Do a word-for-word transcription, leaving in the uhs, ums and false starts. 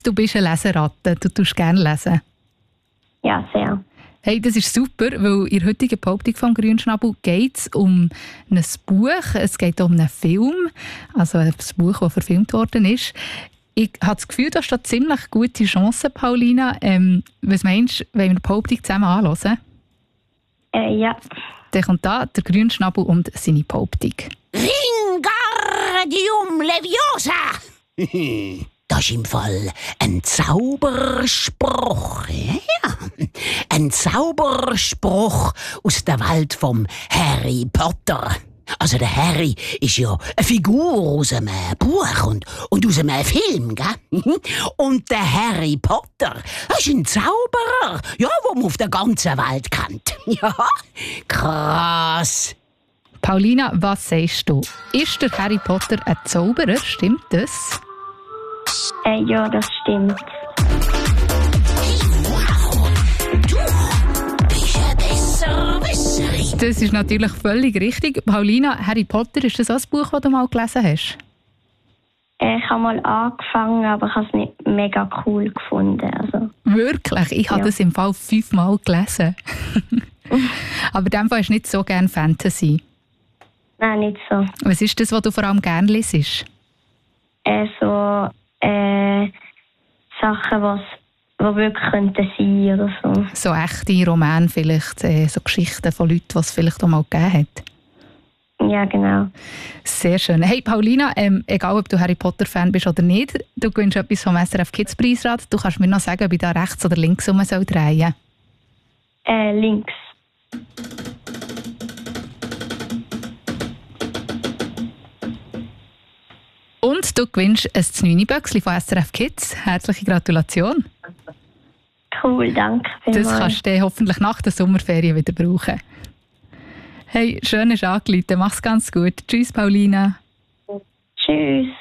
Du bist eine Leseratte, du tust gerne lesen. Ja, sehr. Hey, das ist super, weil in der heutigen Behauptung vom Grünschnabel geht es um ein Buch. Es geht um einen Film, also ein Buch, das verfilmt worden ist. Ich habe das Gefühl, du hast da ziemlich gute Chancen, Paulina. Ähm, was meinst du, wenn wir die Behauptung zusammen anhören? Äh, ja. Dann kommt da der Grünschnabel und seine Behauptung. Wingardium Leviosa! Das ist im Fall ein Zauberspruch. Ja, ein Zauberspruch aus der Welt vom Harry Potter. Also der Harry ist ja eine Figur aus einem Buch und, und aus einem Film, gell? Und der Harry Potter, das ist ein Zauberer, ja, den man auf der ganzen Welt kennt. Ja, krass. Paulina, was sagst du? Ist der Harry Potter ein Zauberer? Stimmt das? Äh, ja, das stimmt. Das ist natürlich völlig richtig. Paulina, Harry Potter, ist das auch ein Buch, das du mal gelesen hast? Äh, ich habe mal angefangen, aber ich habe es nicht mega cool gefunden. Also. Wirklich? Ich habe Ja. das im Fall fünfmal gelesen. Aber in dem Fall ist nicht so gerne Fantasy. Nein, nicht so. Was ist das, was du vor allem gerne liest? Äh, so äh, Sachen, was die wirklich könnten sein oder so. So echte Romane vielleicht, äh, so Geschichten von Leuten, die es vielleicht auch mal gegeben hat. Ja, genau. Sehr schön. Hey Paulina, ähm, egal ob du Harry Potter-Fan bist oder nicht, du gewinnst etwas vom S R F Kids Preisrad. Du kannst mir noch sagen, ob ich da rechts oder links rum soll drehen. Äh, links. Und du gewinnst ein Znüni-Böckchen von S R F Kids. Herzliche Gratulation. Cool, danke vielmals. Das kannst du hoffentlich nach der Sommerferien wieder brauchen. Hey, schön, dass du angerufen. Mach's ganz gut. Tschüss, Paulina. Tschüss.